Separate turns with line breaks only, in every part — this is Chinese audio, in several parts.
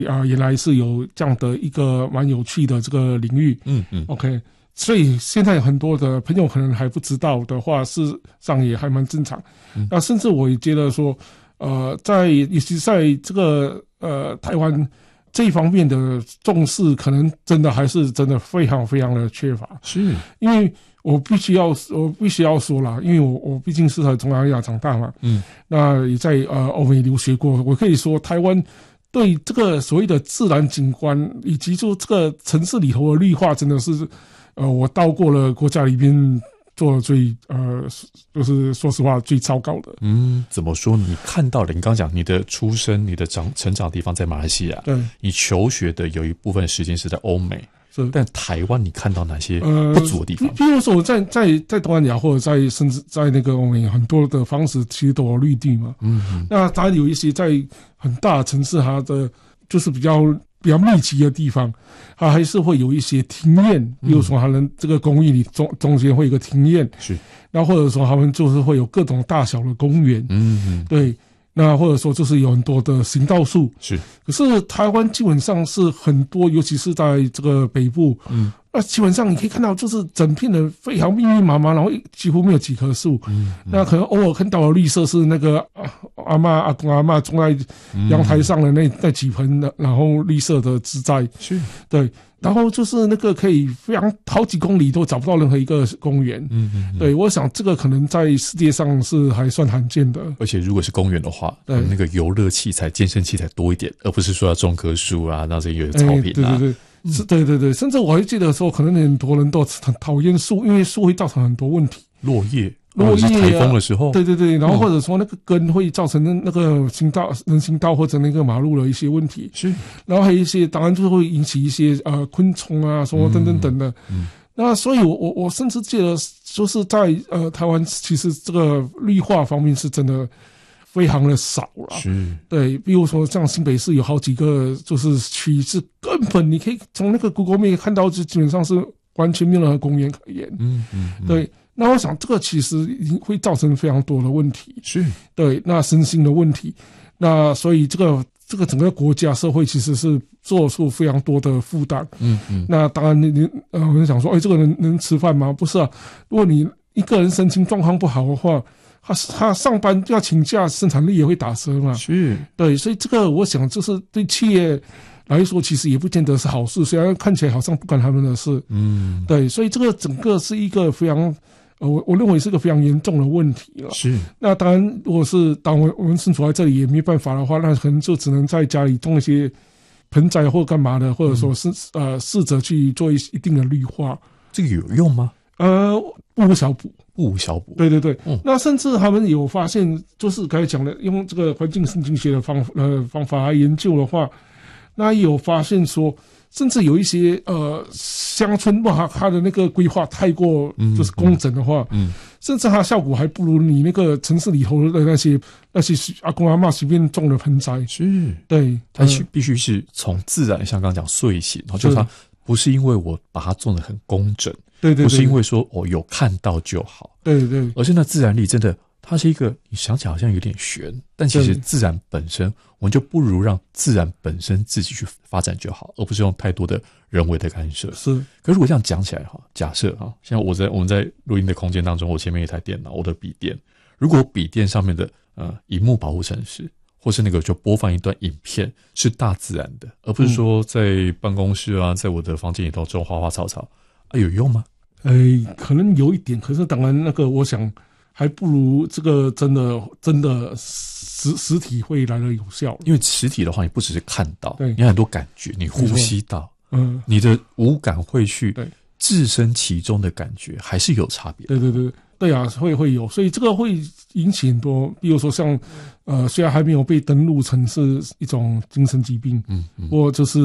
原来是有这样的一个蛮有趣的这个领域。OK， 所以现在很多的朋友可能还不知道的话，事实上也还蛮正常。那甚至我也觉得说，尤其在这个台湾这一方面的重视，可能真的还是真的非常非常的缺乏。
是
因为我必须要说啦，因为我毕竟是在中南亚长大嘛，那也在欧美留学过，我可以说台湾对这个所谓的自然景观以及就这个城市里头的绿化，真的是我到过了国家里面做的最就是说实话最糟糕的。
怎么说？你看到了，你刚刚讲你的出生、你的成长的地方在马来西亚，对，你求学的有一部分时间是在欧美，但台湾你看到哪些不足的地方？
比如说在东南亚或者甚至在那个欧美，很多的方式其实都有绿地嘛。那它有一些在很大的城市，它的就是比较密集的地方，它还是会有一些庭院，比如说它能这个公寓里中间会有一个庭院，是，那或者说他们就是会有各种大小的公园，对，那或者说就是有很多的行道树，是。可是台湾基本上是很多，尤其是在这个北部，那基本上你可以看到，就是整片的非常密密麻麻，然后几乎没有几棵树。那可能偶尔看到的绿色是那个阿公阿嬷种在阳台上的那几盆的，然后绿色的植栽，是，对。然后就是那个可以非常好几公里都找不到任何一个公园。对，我想这个可能在世界上是还算罕见的。
而且如果是公园的话，那个游乐器材、健身器材多一点，而不是说要种棵树啊，那这有草坪啊。
对，甚至我还记得说，可能很多人都很讨厌树，因为树会造成很多问题，
落叶台风的时候，
对，然后或者说那个根会造成那个人行道或者那个马路的一些问题，是，然后还有一些当然就是会引起一些昆虫啊什么等的，那所以我甚至记得就是在台湾其实这个绿化方面是真的非常的少了，是，对，比如说像新北市有好几个就是区是根本你可以从那个 Google Map 看到，就基本上是完全没有任何公园可言，对。那我想这个其实会造成非常多的问题，是，对，那身心的问题，那所以这个整个国家社会其实是做出非常多的负担，那当然我们想说，这个人能吃饭吗？不是啊，如果你一个人身心状况不好的话，他上班要请假，生产力也会打折嘛，是，对，所以这个我想就是对企业来说其实也不见得是好事，虽然看起来好像不关他们的事，对，所以这个整个是一个非常我认为是个非常严重的问题了。是，那当然，如果是我们身处在这里也没办法的话，那可能就只能在家里种一些盆栽或干嘛的，或者说是试着去做一定的绿化。
这个有用吗？
不无小补。对，那甚至他们有发现，就是刚才讲的，用这个环境神经学的方法来研究的话，那也有发现说，甚至有一些乡村吧，它的那个规划太过就是工整的话，甚至它效果还不如你那个城市里头的那些阿公阿嬷随便种的盆栽。是，对，
它必须是从自然，像刚刚讲穗型，就是它不是因为我把它种得很工整，对，不是因为说有看到就好，对，而是那自然力真的。它是一个你想起来好像有点悬，但其实自然本身，我们就不如让自然本身自己去发展就好，而不是用太多的人为的干涉。是，可如果这样讲起来假设现在我们在录音的空间当中，我前面有一台电脑，我的笔电，如果笔电上面的萤幕保护程式，或是那个就播放一段影片是大自然的，而不是说在办公室啊，在我的房间里头种花花草草有用吗？
可能有一点，可是当然那个我想。还不如这个真的实体会来的有效，
因为实体的话，你不只是看到，你有很多感觉，你呼吸到，你的五感会去置身其中的感觉，还是有差别。
对啊，会有，所以这个会引起很多，比如说像虽然还没有被登录成是一种精神疾病，或就是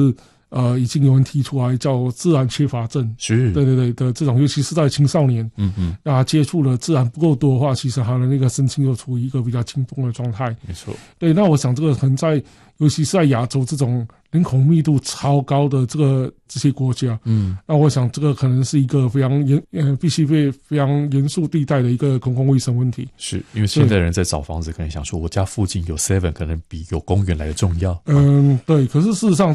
已经有人提出来叫自然缺乏症，
是，
对的这种，尤其是在青少年，那接触了自然不够多的话，其实他的那个神经就处于一个比较紧绷的状态。
没错，
对，那我想这个可能尤其是在亚洲这种人口密度超高的这些国家，那我想这个可能是一个非常必须被非常严肃对待的一个公共卫生问题。
是因为现在人在找房子，可能想说我家附近有 7 可能比有公园来的重要。
对，可是事实上